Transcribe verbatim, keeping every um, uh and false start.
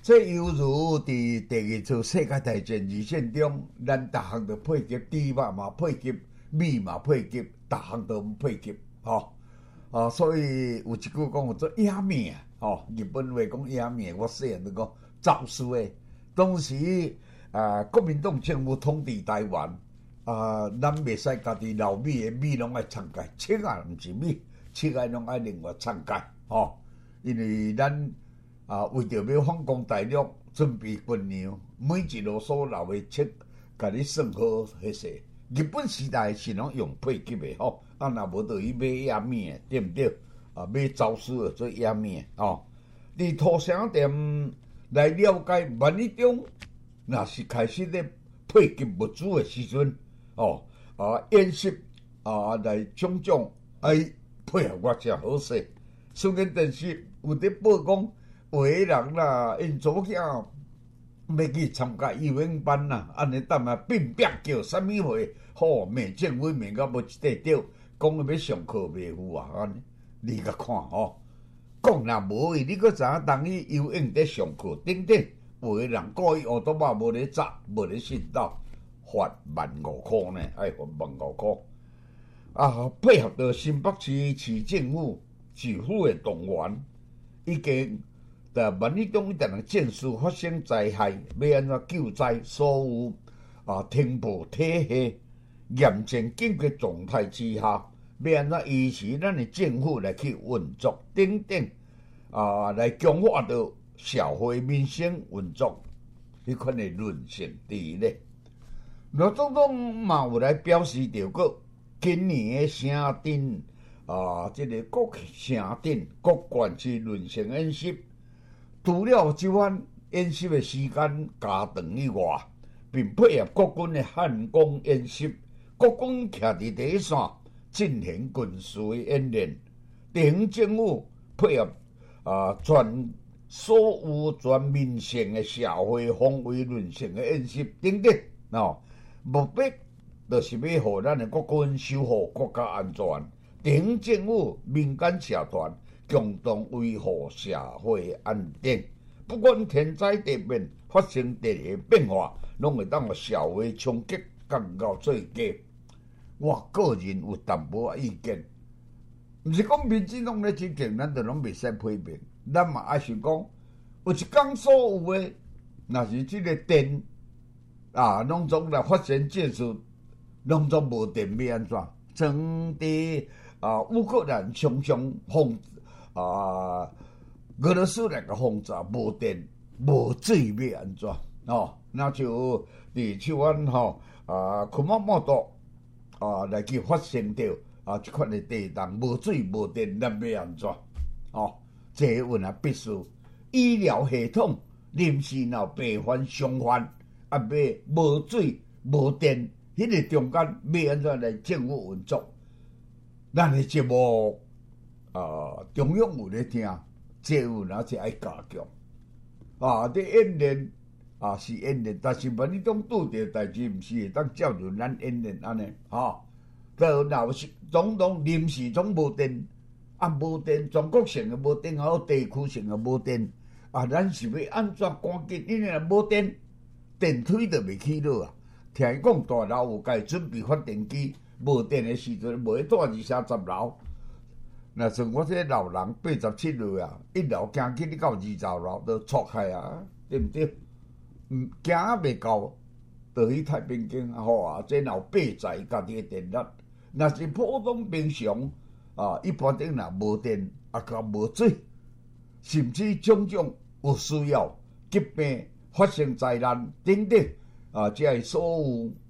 这犹如伫第二次世界大战二战中，咱逐项都配给，猪肉嘛配给，米嘛配给，逐项都配给，吼、哦、啊，所以有一句讲做野命啊，吼、哦，日本话讲野命，我细汉都讲走私诶。当时啊，国民党政府统治台湾啊，咱袂使家己留米诶，米拢爱掺介，切啊毋是米，切啊拢爱另外掺介，吼、哦，因为咱。啊，为着要反攻大陆，准备军粮，每一路所留的切，甲你算好迄些。日本时代是拢用配给的吼，啊，若无就去买野米的，对毋对？啊，买走私的做野米的哦。伫土城店来了解，万一中若是开始咧配给物资的时阵，哦，啊，演习啊来种种，哎，配合我真好势。虽然电视有伫报讲。有个人啦，因祖囝要去参加游泳班啦，安尼当下变变叫啥物话，吼，面正委面到无一块掉，讲要上课袂赴啊，安尼你甲看吼，讲若无伊，你阁知影当伊游泳伫上课，等等，有个人故意乌多巴无咧扎，无咧信道，罚万五箍呢，爱罚万五箍。啊，配合着新北市市政府市府诶动员，已经。但万一中一旦建设发生灾害，要安怎救灾？所有啊，停泊体系严重紧急状态之下，要安怎依持咱的政府来去运作等等啊，来强化到社会民生运作迄款的韧性伫咧。罗总统嘛有来表示着个今年的城镇啊，即、这个各城镇各县市韧性演习。除了这番演习的时间加长以外，并配合国军的汉光演习，国军徛伫第一线进行军事的演练，地方政府配合啊全所有全面性的社会防卫论性的演习等等，哦，目的就是要互咱的国军守护国家安全，地方政府、民间社团。共同维护社会安定，不管天灾地变发生第何变化，拢会当互社会冲击降到最低。我个人有淡薄意见，毋是讲民进党咧执政，咱就拢袂使批评。咱嘛爱想讲，有一讲所有诶，若是即个电啊，拢总来发生建设，拢总无电要安怎？从伫啊乌克兰常常轰。啊，俄罗斯来个轰炸无电无水要安怎？哦，那就伫像阮吼啊，库马莫多啊来去发生着啊，即款的地动无水无电，咱要安怎？哦，这问啊必须医疗系统临时若病患伤患啊，要无水无电，迄、那个中间要安怎来政府运作？咱的节目。啊，中央有咧听，政府若是爱加强。啊，伫演练啊是演练，但是万一种拄着代志，毋是会当照着咱演练安尼，吼。就若是总统临时总无电，啊无电，全国性诶无电，还地区性诶无电，啊，咱是要安怎赶紧？因为若无电，电梯就袂起落啊。听伊讲大楼有家准备发电机，无电诶时阵，无住二三十楼。若像我这老人八十七岁啊，一路行起你到二十楼都错开啊，对毋对？嗯，行啊袂到，就去太平间吼啊，这若有八载家己的电力，若是普通平常啊，一般顶若无电啊，甲无水，甚至种种有需要疾病发生灾难等等啊，这所有